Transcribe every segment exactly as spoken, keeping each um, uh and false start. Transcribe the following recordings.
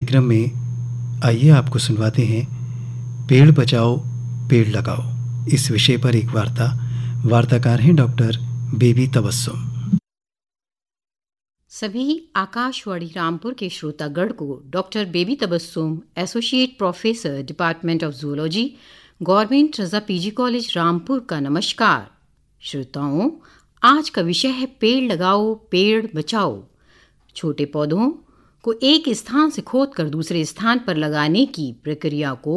कार्यक्रम में आइए आपको सुनवाते हैं पेड़ बचाओ पेड़ लगाओ। इस विषय पर एक वार्ता। वार्ताकार हैं डॉक्टर बेबी तबस्सुम। सभी आकाशवाणी रामपुर के श्रोतागण को doctor baby Tabassum, associate professor, department of zoology, government Raza PG college Rampur का नमस्कार। श्रोताओं, आज का विषय है पेड़ लगाओ पेड़ बचाओ। छोटे पौधों को एक स्थान से खोदकर दूसरे स्थान पर लगाने की प्रक्रिया को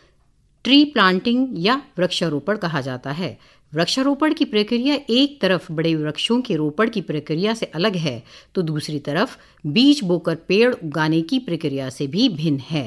ट्री प्लांटिंग या वृक्षारोपण कहा जाता है। वृक्षारोपण की प्रक्रिया एक तरफ बड़े वृक्षों के रोपण की प्रक्रिया से अलग है, तो दूसरी तरफ बीज बोकर पेड़ उगाने की प्रक्रिया से भी भिन्न है।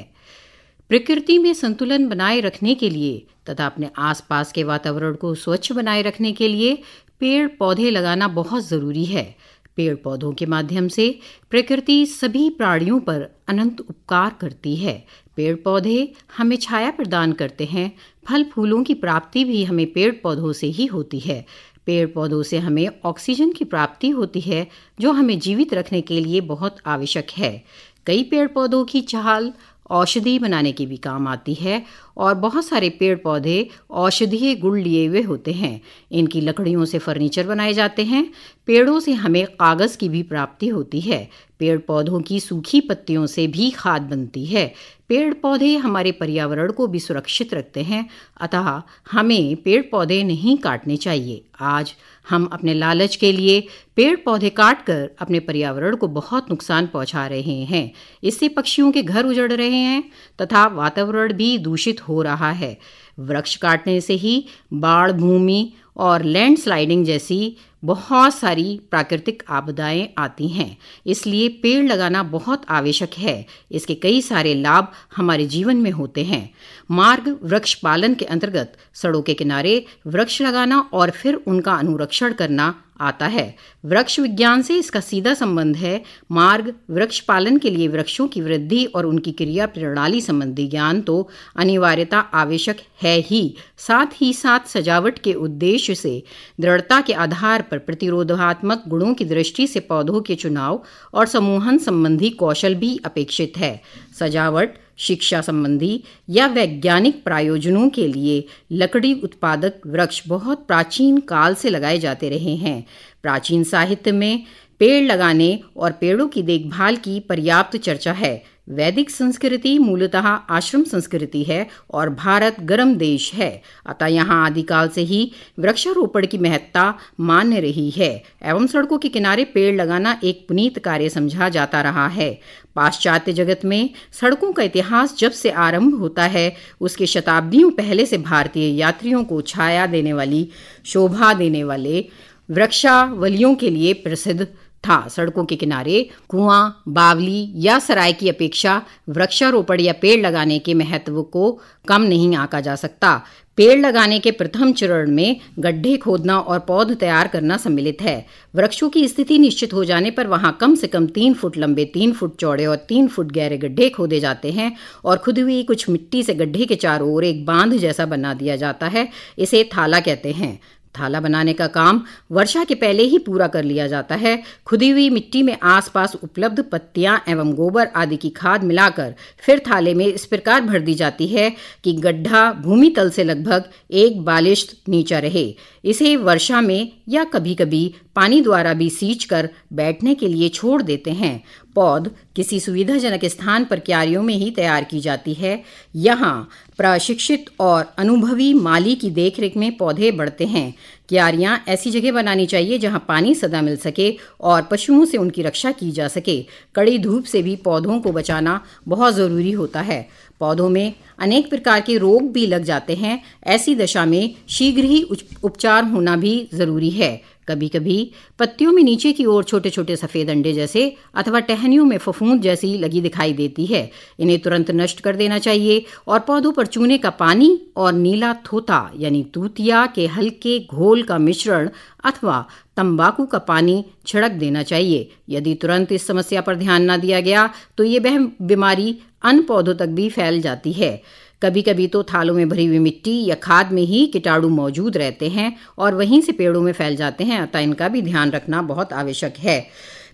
प्रकृति में संतुलन बनाए रखने के लिए तथा अपने आसपास के वातावरण को स्वच्छ बनाए रखने के लिए पेड़ पौधे लगाना बहुत जरूरी है। पेड़ पौधों के माध्यम से प्रकृति सभी प्राणियों पर अनंत उपकार करती है। पेड़ पौधे हमें छाया प्रदान करते हैं। फल फूलों की प्राप्ति भी हमें पेड़ पौधों से ही होती है। पेड़ पौधों से हमें ऑक्सीजन की प्राप्ति होती है, जो हमें जीवित रखने के लिए बहुत आवश्यक है। कई पेड़ पौधों की छाल औषधि बनाने की भी काम आती है और बहुत सारे पेड़ पौधे औषधीय गुण लिए हुए होते हैं। इनकी लकड़ियों से फर्नीचर बनाए जाते हैं। पेड़ों से हमें कागज़ की भी प्राप्ति होती है। पेड़ पौधों की सूखी पत्तियों से भी खाद बनती है। पेड़ पौधे हमारे पर्यावरण को भी सुरक्षित रखते हैं, अतः हमें पेड़ पौधे नहीं काटने चाहिए। आज हम अपने लालच के लिए पेड़ पौधे काटकर अपने पर्यावरण को बहुत नुकसान पहुंचा रहे हैं। इससे पक्षियों के घर उजड़ रहे हैं तथा वातावरण भी दूषित हो रहा है। वृक्ष काटने से ही बाढ़, भूमि और लैंडस्लाइडिंग जैसी बहुत सारी प्राकृतिक आपदाएं आती हैं। इसलिए पेड़ लगाना बहुत आवश्यक है। इसके कई सारे लाभ हमारे जीवन में होते हैं। मार्ग वृक्ष पालन के अंतर्गत सड़कों के किनारे वृक्ष लगाना और फिर उनका अनुरक्षण करना आता है। वृक्ष विज्ञान से इसका सीधा संबंध है। मार्ग वृक्ष पालन के लिए वृक्षों की वृद्धि और उनकी क्रिया प्रणाली संबंधी ज्ञान तो अनिवार्यता आवश्यक है ही, साथ ही साथ सजावट के उद्देश्य से दृढ़ता के आधार पर प्रतिरोधात्मक गुणों की दृष्टि से पौधों के चुनाव और समूहन संबंधी कौशल भी अपेक्षित है। सजावट, शिक्षा संबंधी या वैज्ञानिक प्रयोजनों के लिए लकड़ी उत्पादक वृक्ष बहुत प्राचीन काल से लगाए जाते रहे हैं। प्राचीन साहित्य में पेड़ लगाने और पेड़ों की देखभाल की पर्याप्त चर्चा है। वैदिक संस्कृति मूलतः आश्रम संस्कृति है और भारत गर्म देश है, अतः यहाँ आदिकाल से ही वृक्षारोपण की महत्ता मान्य रही है एवं सड़कों के किनारे पेड़ लगाना एक पुनीत कार्य समझा जाता रहा है। पाश्चात्य जगत में सड़कों का इतिहास जब से आरंभ होता है, उसके शताब्दियों पहले से भारतीय यात्रियों को छाया देने वाली, शोभा देने वाले वृक्षावलियों के लिए प्रसिद्ध था। सड़कों के किनारे कुआं, बावली या सराय की अपेक्षा वृक्षारोपण या पेड़ लगाने के महत्व को कम नहीं आंका जा सकता। पेड़ लगाने के प्रथम चरण में गड्ढे खोदना और पौध तैयार करना सम्मिलित है। वृक्षों की स्थिति निश्चित हो जाने पर वहां कम से कम तीन फुट लंबे, तीन फुट चौड़े और तीन फुट गहरे गड्ढे खोदे जाते हैं और खुदी हुई कुछ मिट्टी से गड्ढे के चारों ओर एक बांध जैसा बना दिया जाता है। इसे थाला कहते हैं। थाला बनाने का काम वर्षा के पहले ही पूरा कर लिया जाता है। खुदी हुई मिट्टी में आसपास उपलब्ध पत्तियां एवं गोबर आदि की खाद मिलाकर फिर थाले में इस प्रकार भर दी जाती है कि गड्ढा भूमि तल से लगभग एक बालिश नीचा रहे। इसे वर्षा में या कभी कभी पानी द्वारा भी सींच कर बैठने के लिए छोड़ देते हैं। पौध किसी सुविधाजनक स्थान पर क्यारियों में ही तैयार की जाती है। यहाँ प्रशिक्षित और अनुभवी माली की देखरेख में पौधे बढ़ते हैं। क्यारियां ऐसी जगह बनानी चाहिए जहां पानी सदा मिल सके और पशुओं से उनकी रक्षा की जा सके। कड़ी धूप से भी पौधों को बचाना बहुत जरूरी होता है। पौधों में अनेक प्रकार के रोग भी लग जाते हैं। ऐसी दशा में शीघ्र ही उपचार होना भी जरूरी है। कभी कभी पत्तियों में नीचे की ओर छोटे छोटे सफेद अंडे जैसे अथवा टहनियों में फफूंद जैसी लगी दिखाई देती है। इन्हें तुरंत नष्ट कर देना चाहिए और पौधों पर चूने का पानी और नीला थोथा यानी तूतिया के हल्के घोल का मिश्रण अथवा तंबाकू का पानी छिड़क देना चाहिए। यदि तुरंत इस समस्या पर ध्यान न दिया गया तो ये वह बीमारी अन्य पौधों तक भी फैल जाती है। कभी कभी तो थालों में भरी हुई मिट्टी या खाद में ही कीटाणु मौजूद रहते हैं और वहीं से पेड़ों में फैल जाते हैं, अतः इनका भी ध्यान रखना बहुत आवश्यक है।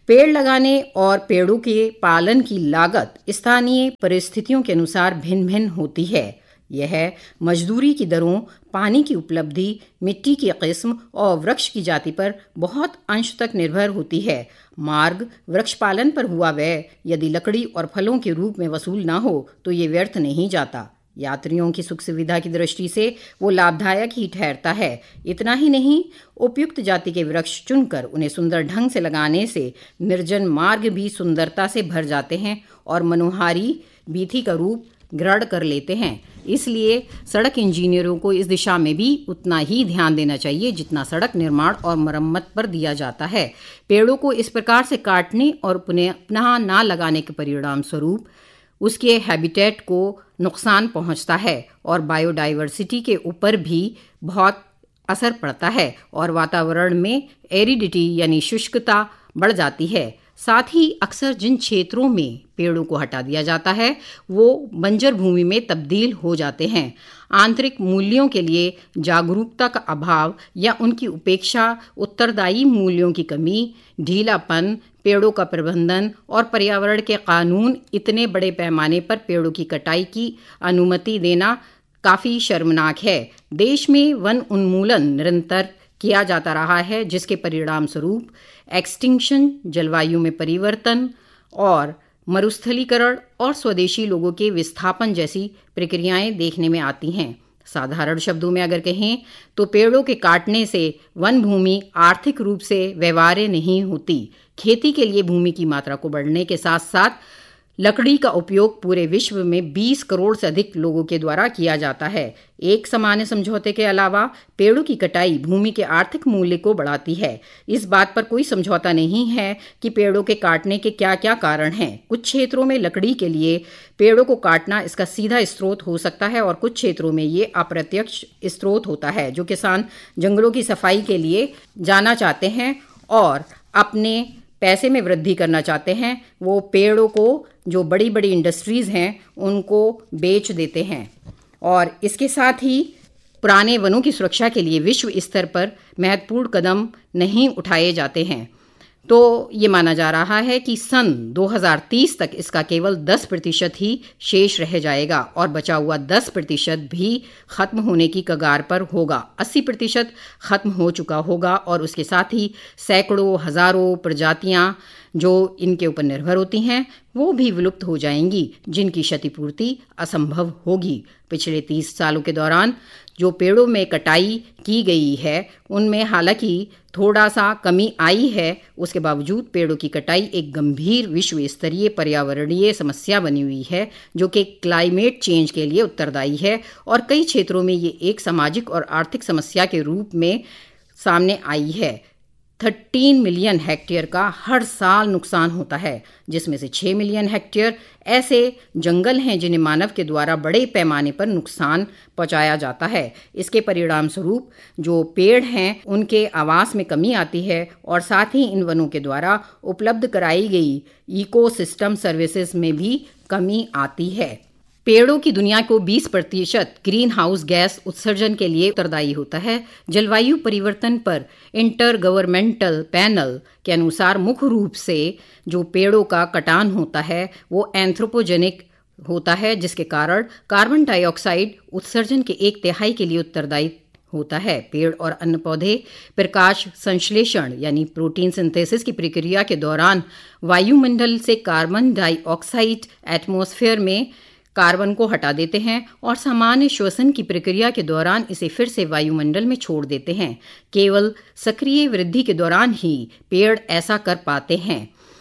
पेड़ लगाने और पेड़ों के पालन की लागत स्थानीय परिस्थितियों के अनुसार भिन्न भिन्न होती है। यह मजदूरी की दरों, पानी की उपलब्धि, मिट्टी की किस्म और वृक्ष की जाति पर बहुत अंश तक निर्भर होती है। मार्ग वृक्ष पालन पर हुआ व्यय यदि लकड़ी और फलों के रूप में वसूल न हो तो ये व्यर्थ नहीं जाता। यात्रियों की सुख सुविधा की दृष्टि से वो लाभदायक ही ठहरता है। इतना ही नहीं, उपयुक्त जाति के वृक्ष चुनकर उन्हें सुंदर ढंग से लगाने से निर्जन मार्ग भी सुंदरता से भर जाते हैं और मनोहारी वीथी का रूप ग्रहण कर लेते हैं। इसलिए सड़क इंजीनियरों को इस दिशा में भी उतना ही ध्यान देना चाहिए जितना सड़क निर्माण और मरम्मत पर दिया जाता है। पेड़ों को इस प्रकार से काटने और पुनः पुनः ना लगाने के परिणाम स्वरूप उसके हैबिटेट को नुकसान पहुंचता है और बायोडाइवर्सिटी के ऊपर भी बहुत असर पड़ता है और वातावरण में एरिडिटी यानी शुष्कता बढ़ जाती है। साथ ही अक्सर जिन क्षेत्रों में पेड़ों को हटा दिया जाता है वो बंजर भूमि में तब्दील हो जाते हैं। आंतरिक मूल्यों के लिए जागरूकता का अभाव या उनकी उपेक्षा, उत्तरदायी मूल्यों की कमी, ढीलापन, पेड़ों का प्रबंधन और पर्यावरण के कानून इतने बड़े पैमाने पर पेड़ों की कटाई की अनुमति देना काफ़ी शर्मनाक है। देश में वन उन्मूलन निरंतर किया जाता रहा है जिसके परिणाम स्वरूप एक्सटिंक्शन, जलवायु में परिवर्तन और मरुस्थलीकरण और स्वदेशी लोगों के विस्थापन जैसी प्रक्रियाएं देखने में आती हैं। साधारण शब्दों में अगर कहें तो पेड़ों के काटने से वन भूमि आर्थिक रूप से व्यवहार्य नहीं होती। खेती के लिए भूमि की मात्रा को बढ़ने के साथ साथ लकड़ी का उपयोग पूरे विश्व में बीस करोड़ से अधिक लोगों के द्वारा किया जाता है। एक सामान्य समझौते के अलावा पेड़ों की कटाई भूमि के आर्थिक मूल्य को बढ़ाती है। इस बात पर कोई समझौता नहीं है कि पेड़ों के काटने के क्या क्या कारण हैं। कुछ क्षेत्रों में लकड़ी के लिए पेड़ों को काटना इसका सीधा स्रोत हो सकता है और कुछ क्षेत्रों में ये अप्रत्यक्ष स्रोत होता है। जो किसान जंगलों की सफाई के लिए जाना चाहते हैं और अपने पैसे में वृद्धि करना चाहते हैं, वो पेड़ों को जो बड़ी बड़ी इंडस्ट्रीज़ हैं उनको बेच देते हैं। और इसके साथ ही पुराने वनों की सुरक्षा के लिए विश्व स्तर पर महत्वपूर्ण कदम नहीं उठाए जाते हैं। तो ये माना जा रहा है कि सन दो हज़ार तीस तक इसका केवल दस प्रतिशत ही शेष रह जाएगा और बचा हुआ दस प्रतिशत भी खत्म होने की कगार पर होगा। अस्सी प्रतिशत खत्म हो चुका होगा और उसके साथ ही सैकड़ों हजारों प्रजातियां जो इनके ऊपर निर्भर होती हैं वो भी विलुप्त हो जाएंगी, जिनकी क्षतिपूर्ति असंभव होगी। पिछले तीस सालों के दौरान जो पेड़ों में कटाई की गई है उनमें हालांकि थोड़ा सा कमी आई है, उसके बावजूद पेड़ों की कटाई एक गंभीर विश्व स्तरीय पर्यावरणीय समस्या बनी हुई है जो कि क्लाइमेट चेंज के लिए उत्तरदायी है और कई क्षेत्रों में ये एक सामाजिक और आर्थिक समस्या के रूप में सामने आई है। तेरह मिलियन हेक्टेयर का हर साल नुकसान होता है, जिसमें से छह मिलियन हेक्टेयर ऐसे जंगल हैं जिन्हें मानव के द्वारा बड़े पैमाने पर नुकसान पहुंचाया जाता है। इसके परिणाम स्वरूप जो पेड़ हैं उनके आवास में कमी आती है और साथ ही इन वनों के द्वारा उपलब्ध कराई गई इकोसिस्टम सर्विसेज में भी कमी आती है। पेड़ों की दुनिया को बीस प्रतिशत ग्रीन हाउस गैस उत्सर्जन के लिए उत्तरदायी होता है। जलवायु परिवर्तन पर इंटर गवर्नमेंटल पैनल के अनुसार मुख्य रूप से जो पेड़ों का कटान होता है वो एंथ्रोपोजेनिक होता है, जिसके कारण कार्बन डाइऑक्साइड उत्सर्जन के एक तिहाई के लिए उत्तरदायी होता है। पेड़ और अन्य पौधे प्रकाश संश्लेषण यानी प्रोटीन सिंथेसिस की प्रक्रिया के दौरान वायुमंडल से कार्बन डाइऑक्साइड एटमॉस्फेयर में कार्बन को हटा देते हैं और सामान्य श्वसन की प्रक्रिया के दौरान इसे फिर से वायुमंडल में छोड़ देते हैं। केवल सक्रिय वृद्धि के दौरान ही पेड़ ऐसा कर पाते हैं।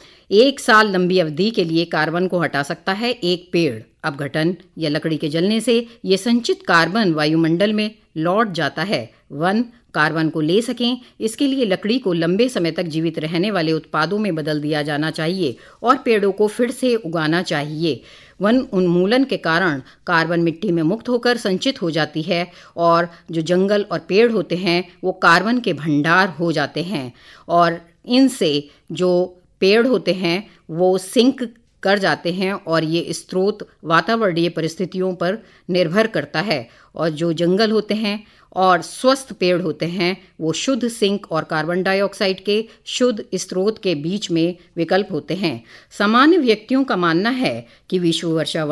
एक साल लंबी अवधि के लिए कार्बन को हटा सकता है एक पेड़। अपघटन या लकड़ी के जलने से ये संचित कार्बन वायुमंडल में लौट जाता है। वन कार्बन को ले सकें, इसके लिए लकड़ी को लंबे समय तक जीवित रहने वाले उत्पादों में बदल दिया जाना चाहिए और पेड़ों को फिर से उगाना चाहिए। वन उन्मूलन के कारण कार्बन मिट्टी में मुक्त होकर संचित हो जाती है और जो जंगल और पेड़ होते हैं वो कार्बन के भंडार हो जाते हैं और इनसे जो पेड़ होते हैं वो सिंक कर जाते हैं और ये स्रोत वातावरणीय परिस्थितियों पर निर्भर करता है। और जो जंगल होते हैं और स्वस्थ पेड़ होते हैं वो शुद्ध सिंक और कार्बन डाइऑक्साइड के शुद्ध स्रोत के बीच में विकल्प होते हैं। सामान्य व्यक्तियों का मानना है कि विश्व वर्षा